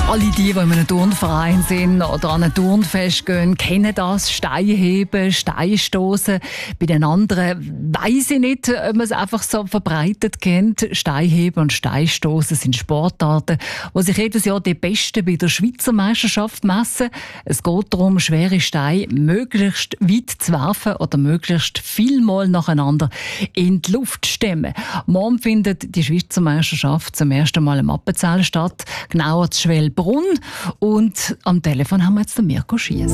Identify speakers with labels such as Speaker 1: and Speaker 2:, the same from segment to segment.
Speaker 1: Alle die in einem Turnverein sind oder an ein Turnfest gehen, kennen das. Steinheben, Steinstossen. Bei den anderen weiss ich nicht, ob man es einfach so verbreitet kennt. Steinheben und Steinstossen sind Sportarten, wo sich jedes Jahr die Besten bei der Schweizer Meisterschaft messen. Es geht darum, schwere Steine möglichst weit zu werfen oder möglichst vielmal nacheinander in die Luft zu stemmen. Morgen findet die Schweizer Meisterschaft zum ersten Mal im Appenzell statt, genauer zu Schwelbrunn. Und am Telefon haben wir jetzt den Mirko Schiess.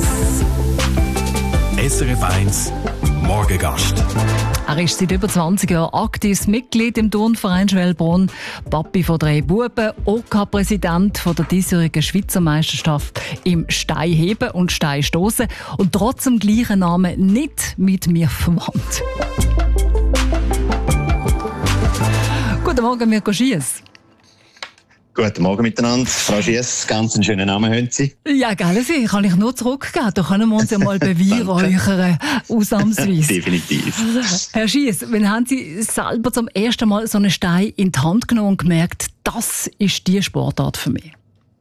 Speaker 2: SRF 1 Morgengast.
Speaker 1: Er ist seit über 20 Jahren aktives Mitglied im Turnverein Schwelbrunn, Papi von 3 Buben, OK-Präsident der diesjährigen Schweizer Meisterschaft im Steinheben und Steinstossen und trotz dem gleichen Namen nicht mit mir verwandt. Guten Morgen, Mirko Schiess.
Speaker 3: Guten Morgen miteinander. Frau Schiess, ganz einen schönen Namen haben Sie.
Speaker 1: Ja, gell, Sie kann ich nur zurückgeben. Da können wir uns ja mal beweihräuchern, ausnahmsweise.
Speaker 3: Definitiv.
Speaker 1: Herr Schiess, wann haben Sie selber zum ersten Mal so einen Stein in die Hand genommen und gemerkt, das ist die Sportart für mich?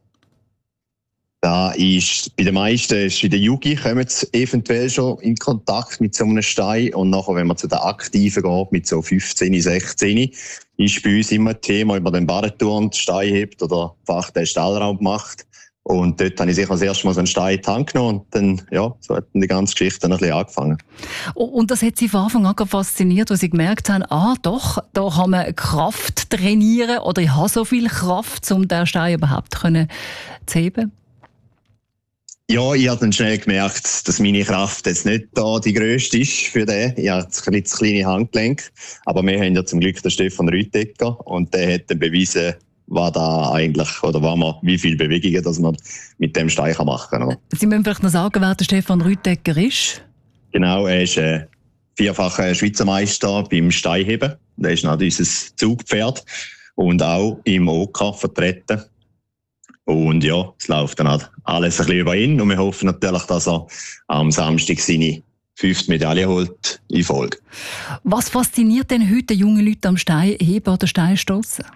Speaker 3: Da ist bei den meisten, in der Jugend, kommen sie eventuell schon in Kontakt mit so einem Stein. Und nachher, wenn man zu den Aktiven geht, mit so 15, 16, ist bei uns immer ein Thema, ob man den Badeturn Stein hebt oder einfach den Stahlraum macht. Und dort habe ich sicher das erste Mal so einen Stein in die Hand genommen. Und dann, ja, so hat die ganze Geschichte dann ein bisschen angefangen.
Speaker 1: Und das hat Sie von Anfang an fasziniert, als Sie gemerkt haben, doch, da kann man Kraft trainieren oder ich habe so viel Kraft, um den Stein überhaupt zu heben?
Speaker 3: Ja, ich habe dann schnell gemerkt, dass meine Kraft jetzt nicht da die grösste ist für den. Ich habe ein kleines Handgelenk. Aber wir haben ja zum Glück den Stefan Rüttecker und der hat dann bewiesen, was da eigentlich, oder wie viele Bewegungen dass man mit dem Stein machen kann.
Speaker 1: Sie müssen vielleicht noch sagen, wer der Stefan Rüttecker ist?
Speaker 3: Genau, er ist vierfacher Schweizer Meister beim Steinheben. Der ist noch unser Zugpferd und auch im OK vertreten. Und ja, es läuft dann halt alles ein bisschen über ihn. Und wir hoffen natürlich, dass er am Samstag seine 5. Medaille holt in Folge.
Speaker 1: Was fasziniert denn heute junge Leute am Steinheben oder Steinstossen?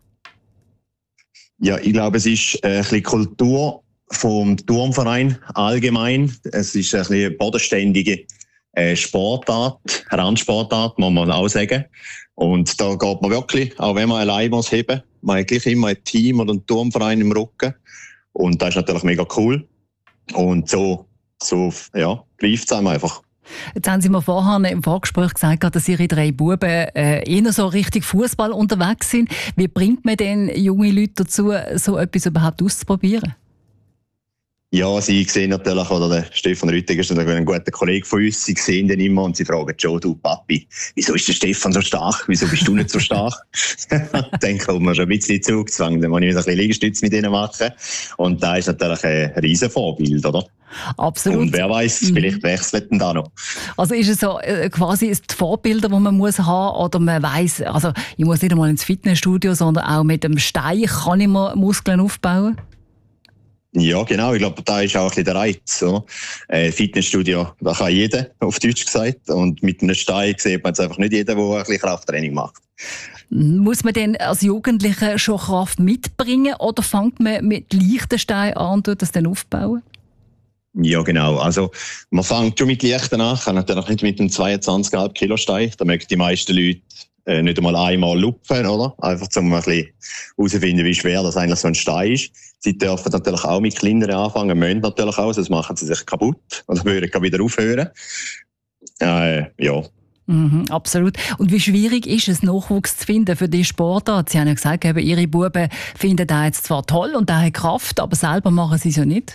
Speaker 3: Ja, ich glaube, es ist ein bisschen Kultur vom Turnverein allgemein. Es ist ein bisschen bodenständige Sportart, Randsportart, muss man auch sagen. Und da geht man wirklich, auch wenn man allein muss heben, man hat gleich immer ein Team oder einen Turnverein im Rücken. Und das ist natürlich mega cool. Und so greift es einem einfach.
Speaker 1: Jetzt haben Sie mir vorher im Vorgespräch gesagt, dass Ihre 3 Buben eher so richtig Fußball unterwegs sind. Wie bringt man denn junge Leute dazu, so etwas überhaupt auszuprobieren?
Speaker 3: Ja, sie sehen natürlich, oder der Stefan Rüttiger ist ein guter Kollege von uns, sie sehen den immer und sie fragen, Joe, du Papi, wieso ist der Stefan so stark? Wieso bist du nicht so stark? Dann kommt man schon ein bisschen Zugzwang, dann muss ich wieder ein bisschen Liegestütz mit ihnen machen. Und da ist natürlich ein riesen Vorbild, oder?
Speaker 1: Absolut.
Speaker 3: Und wer weiß, vielleicht wechselt denn da noch.
Speaker 1: Also ist es so quasi die Vorbilder, die man muss haben, oder man weiss, also ich muss nicht einmal ins Fitnessstudio, sondern auch mit dem Stein kann ich mir Muskeln aufbauen?
Speaker 3: Ja, genau. Ich glaube, da ist auch ein bisschen der Reiz. Oder? Fitnessstudio, da kann jeder, auf Deutsch gesagt. Und mit einem Stein sieht man jetzt einfach nicht jeder, der ein bisschen Krafttraining macht.
Speaker 1: Muss man denn als Jugendlicher schon Kraft mitbringen oder fängt man mit leichten Steinen an und tut das dann aufbauen?
Speaker 3: Ja, genau. Also, man fängt schon mit leichten an, kann natürlich nicht mit einem 22,5 Kilo Stein. Da mögen die meisten Leute nicht einmal einmal lupfen, oder? Einfach um ein bisschen herauszufinden, wie schwer das eigentlich so ein Stein ist. Sie dürfen natürlich auch mit kleineren anfangen, müssen natürlich auch, sonst machen sie sich kaputt oder würden wieder aufhören. Ja.
Speaker 1: Absolut. Und wie schwierig ist es, Nachwuchs zu finden für diese Sportart? Sie haben ja gesagt, Ihre Buben finden das jetzt zwar toll und da hat Kraft, aber selber machen sie es ja nicht.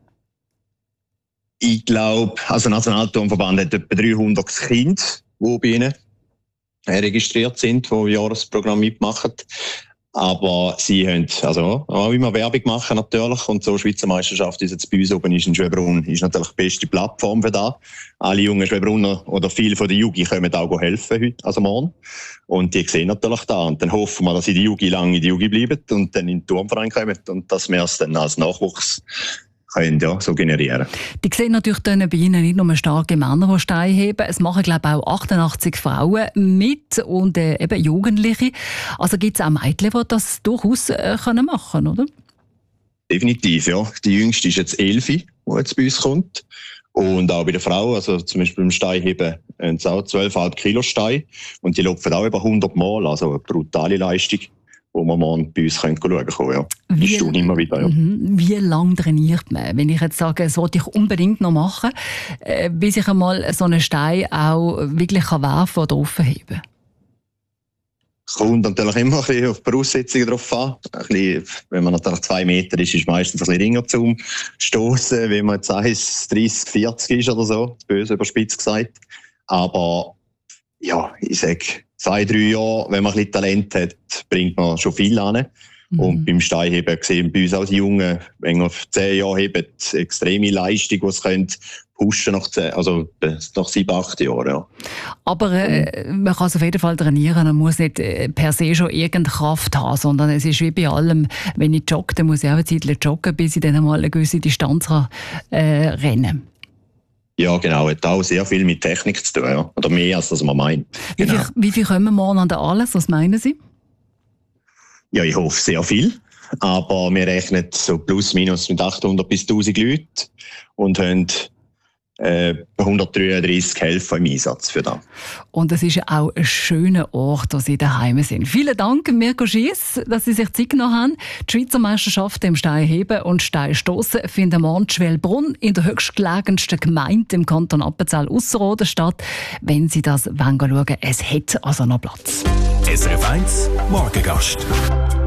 Speaker 3: Ich glaube, also der Nationalturnverband hat etwa 300 Kinder, die bei ihnen registriert sind, die im Jahresprogramm mitmachen. Aber sie haben auch immer Werbung machen natürlich. Und so Schweizer Meisterschaft ist jetzt bei uns oben in Schwelbrunn ist natürlich die beste Plattform für das. Alle jungen Schwelbrunner oder viele von der Jugend können auch helfen heute, also morgen. Und die sehen natürlich da. Und dann hoffen wir, dass sie die Jugend lange in der Jugend bleiben und dann in den Turnverein kommen und dass wir es dann als Nachwuchs können so generieren.
Speaker 1: Die sehen natürlich dann bei Ihnen nicht nur starke Männer, die Steine heben. Es machen, glaube ich, auch 88 Frauen mit und eben Jugendliche. Also gibt es auch Mädchen, die das durchaus machen können, oder?
Speaker 3: definitiv, ja. Die jüngste ist jetzt 11, die jetzt bei uns kommt. Und auch bei der Frau, also zum Beispiel beim Steinheben, haben sie auch 12,5 Kilo Stein. Und die laufen auch über 100 Mal, also eine brutale Leistung, wo man mal bei uns schauen können. Ja. Die stehen immer wieder. Ja.
Speaker 1: Wie lange trainiert man? Wenn ich jetzt sage, das wollte ich unbedingt noch machen, bis ich einmal so einen Stein auch wirklich werfen oder aufheben?
Speaker 3: Es kommt natürlich immer ein bisschen auf die Voraussetzungen drauf an. Wenn man natürlich 2 Meter ist, ist meistens ein bisschen ringer zum Stossen. Wenn man jetzt 1,30, 40 ist oder so, böse überspitzt gesagt. Aber ja, ich sage, 2-3 Jahre, wenn man ein bisschen Talent hat, bringt man schon viel an. Und beim Steinheben sehen bei uns auch die Jungen, wenn man 10 Jahre heben, extreme Leistung, die sie können pushen nach 7-8 Jahren. Ja.
Speaker 1: Aber man kann es auf jeden Fall trainieren. Man muss nicht per se schon irgendeine Kraft haben, sondern es ist wie bei allem, wenn ich jogge, dann muss ich auch eine Zeit joggen, bis ich dann mal eine gewisse Distanz rennen kann.
Speaker 3: Ja, genau. Hat auch sehr viel mit Technik zu tun. Ja. Oder mehr, als man meint. Genau.
Speaker 1: Wie viel kommen morgen an der alles? Was meinen Sie?
Speaker 3: Ja, ich hoffe sehr viel. Aber wir rechnen so plus minus mit 800 bis 1000 Leuten und haben 133 Helfer im Einsatz für das. Und
Speaker 1: es ist ja auch ein schöner Ort, wo Sie daheim sind. Vielen Dank, Mirko Schiess, dass Sie sich Zeit genommen haben. Die Schweizer Meisterschaften im Steinheben und Steinstossen finden morgen in Schwelbrunn in der höchstgelegensten Gemeinde im Kanton Appenzell-Ausserrhoden statt. Wenn Sie das schauen wollen, es hat also noch Platz.
Speaker 2: SRF 1 Morgengast.